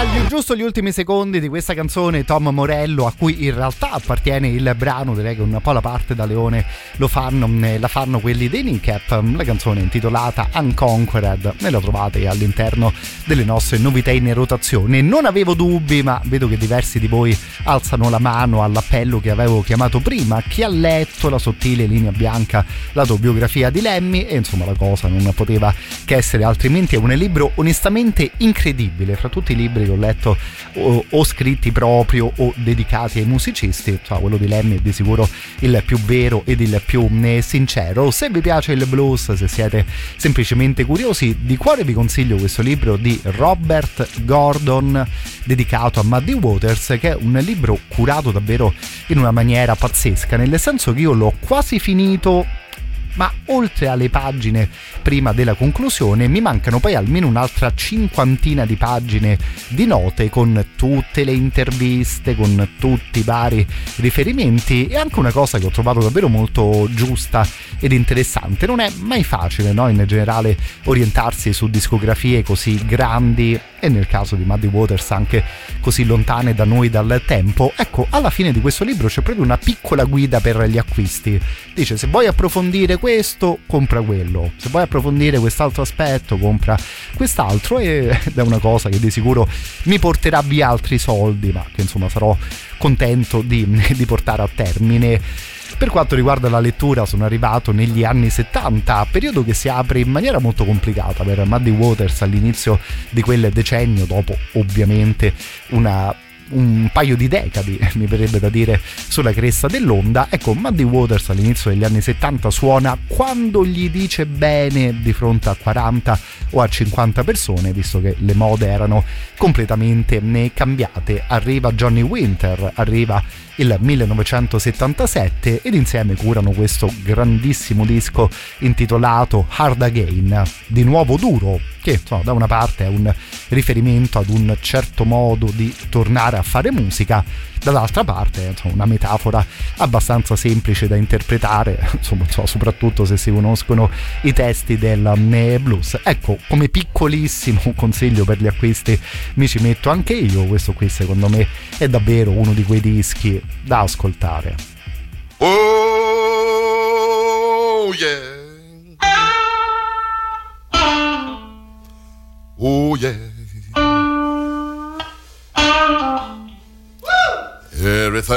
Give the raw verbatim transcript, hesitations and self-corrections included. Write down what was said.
Agli giusto gli ultimi secondi di questa canzone Tom Morello, a cui in realtà appartiene il brano, direi che un po' la parte da leone lo fanno, la fanno quelli dei Kneecap. La canzone intitolata Unconquered me la trovate all'interno delle nostre novità in rotazione. Non avevo dubbi, ma vedo che diversi di voi alzano la mano all'appello che avevo chiamato prima: chi ha letto La sottile linea bianca, l'autobiografia di Lemmy? E insomma la cosa non poteva che essere altrimenti. È un libro onestamente incredibile, fra tutti i libri che ho letto o, o scritti proprio o dedicati ai musicisti, cioè, quello di Lemmy è di sicuro il più vero ed il più eh, sincero. Se vi piace il blues, se siete semplicemente curiosi, di cuore vi consiglio questo libro di Robert Gordon dedicato a Muddy Waters, che è un libro curato davvero in una maniera pazzesca, nel senso che io l'ho quasi finito, ma oltre alle pagine prima della conclusione mi mancano poi almeno un'altra cinquantina di pagine di note con tutte le interviste, con tutti i vari riferimenti, e anche una cosa che ho trovato davvero molto giusta ed interessante. Non è mai facile, no, in generale orientarsi su discografie così grandi e nel caso di Muddy Waters anche così lontane da noi dal tempo. Ecco, alla fine di questo libro c'è proprio una piccola guida per gli acquisti. Dice: se vuoi approfondire questo, compra quello, se vuoi approfondire quest'altro aspetto, compra quest'altro, ed è una cosa che di sicuro mi porterà via altri soldi, ma che insomma sarò contento di, di portare a termine. Per quanto riguarda la lettura, sono arrivato negli anni settanta, periodo che si apre in maniera molto complicata per Muddy Waters all'inizio di quel decennio, dopo ovviamente una un paio di decadi, mi verrebbe da dire, sulla cresta dell'onda. Ecco, Muddy Waters all'inizio degli anni settanta suona quando gli dice bene di fronte a quaranta o a cinquanta persone, visto che le mode erano completamente cambiate. Arriva Johnny Winter, arriva il millenovecentosettantasette, ed insieme curano questo grandissimo disco intitolato Hard Again, di nuovo duro, che insomma, da una parte è un riferimento ad un certo modo di tornare a fare musica, dall'altra parte insomma, una metafora abbastanza semplice da interpretare, insomma, insomma, soprattutto se si conoscono i testi del blues. Ecco, come piccolissimo consiglio per gli acquisti mi ci metto anche io. Questo qui secondo me è davvero uno di quei dischi da ascoltare. Oh yeah.